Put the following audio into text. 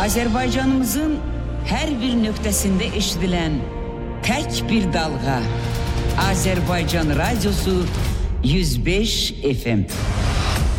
Azərbaycanımızın hər bir nöqtəsində eşidilən tək bir dalğa. Azərbaycan Radyosu 105 FM.